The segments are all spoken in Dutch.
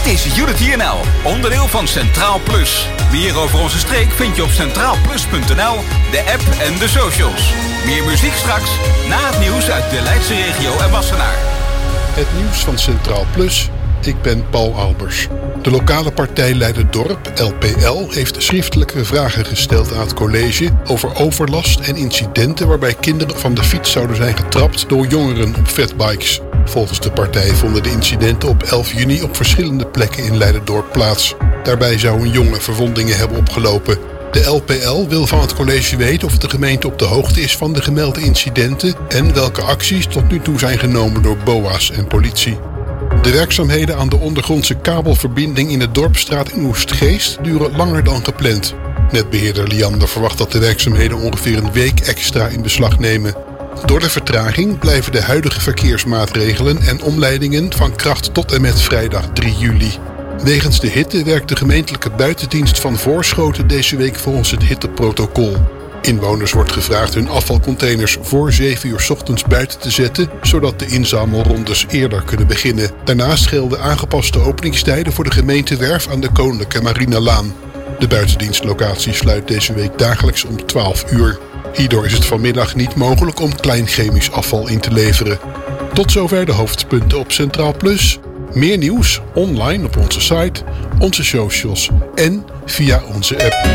Dit is Unity NL, onderdeel van Centraal Plus. Meer over onze streek vind je op centraalplus.nl, de app en de socials. Meer muziek straks, na het nieuws uit de Leidse regio en Wassenaar. Het nieuws van Centraal Plus. Ik ben Paul Albers. De lokale partij Leiderdorp, LPL, heeft schriftelijke vragen gesteld aan het college over overlast en incidenten waarbij kinderen van de fiets zouden zijn getrapt door jongeren op fatbikes. Volgens de partij vonden de incidenten op 11 juni op verschillende plekken in Leiderdorp plaats. Daarbij zou een jongen verwondingen hebben opgelopen. De LPL wil van het college weten of de gemeente op de hoogte is van de gemelde incidenten en welke acties tot nu toe zijn genomen door BOA's en politie. De werkzaamheden aan de ondergrondse kabelverbinding in de Dorpsstraat in Oestgeest duren langer dan gepland. Netbeheerder Liander verwacht dat de werkzaamheden ongeveer een week extra in beslag nemen. Door de vertraging blijven de huidige verkeersmaatregelen en omleidingen van kracht tot en met vrijdag 3 juli. Wegens de hitte werkt de gemeentelijke buitendienst van Voorschoten deze week volgens het hitteprotocol. Inwoners wordt gevraagd hun afvalcontainers voor 7 uur 's ochtends buiten te zetten, zodat de inzamelrondes eerder kunnen beginnen. Daarnaast gelden aangepaste openingstijden voor de gemeentewerf aan de Koninklijke Marinelaan. De buitendienstlocatie sluit deze week dagelijks om 12 uur. Hierdoor is het vanmiddag niet mogelijk om klein chemisch afval in te leveren. Tot zover de hoofdpunten op Centraal Plus. Meer nieuws online op onze site, onze socials en via onze app.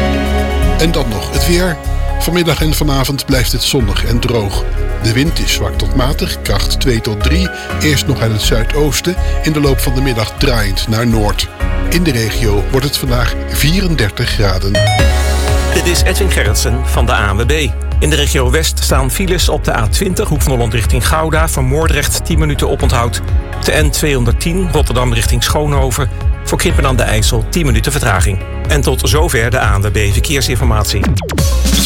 En dan nog het weer. Vanmiddag en vanavond blijft het zonnig en droog. De wind is zwak tot matig, kracht 2 tot 3. Eerst nog uit het zuidoosten, in de loop van de middag draaiend naar noord. In de regio wordt het vandaag 34 graden. Dit is Edwin Gerritsen van de ANWB. In de regio West staan files op de A20 Hoek van Holland richting Gouda. Voor Moordrecht 10 minuten oponthoud. De N210 Rotterdam richting Schoonhoven. Voor Krimpen aan de IJssel 10 minuten vertraging. En tot zover de ANWB Verkeersinformatie.